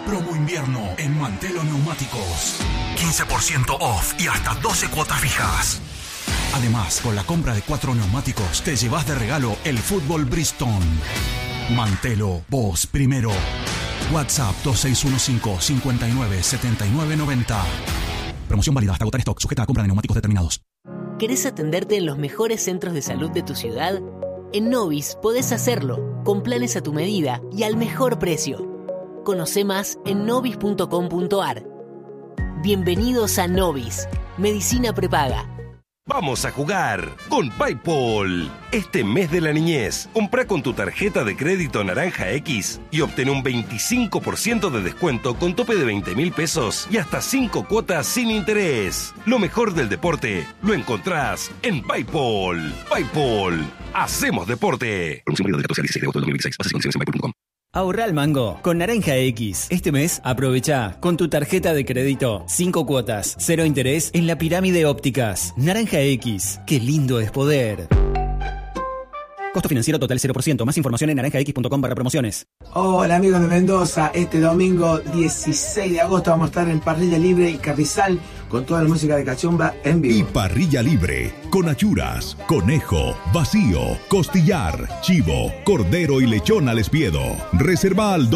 Promo invierno en Mantelo Neumáticos. 15% off y hasta 12 cuotas fijas. Además, con la compra de 4 neumáticos, te llevas de regalo el fútbol Bridgestone. Mantelo, vos primero. WhatsApp 2615-597990. Promoción válida hasta agotar stock, sujeta a compra de neumáticos determinados. ¿Querés atenderte en los mejores centros de salud de tu ciudad? En Novis podés hacerlo, con planes a tu medida y al mejor precio. Conoce más en novis.com.ar. Bienvenidos a Novis, Medicina Prepaga. Vamos a jugar con PayPal. Este mes de la niñez, comprá con tu tarjeta de crédito Naranja X y obtén un 25% de descuento con tope de 20.000 pesos y hasta 5 cuotas sin interés. Lo mejor del deporte lo encontrás en PayPal. PayPal. Hacemos deporte. Promoción válida del 14 al 16 de agosto del 2016. Bases y condiciones en paypal.com. Ahorra al mango con Naranja X. Este mes aprovecha con tu tarjeta de crédito 5 cuotas, 0 interés en la pirámide ópticas. Naranja X, qué lindo es poder. Costo financiero total 0%. Más información en naranjax.com/promociones. Hola amigos de Mendoza, este domingo 16 de agosto vamos a estar en Parrilla Libre y Carrizal con toda la música de Cachumba en vivo. Y Parrilla Libre, con achuras, conejo, vacío, costillar, chivo, cordero y lechón al espiedo. Reserva al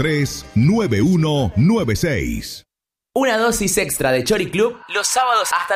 261-713-9196. Una dosis extra de Chori Club los sábados hasta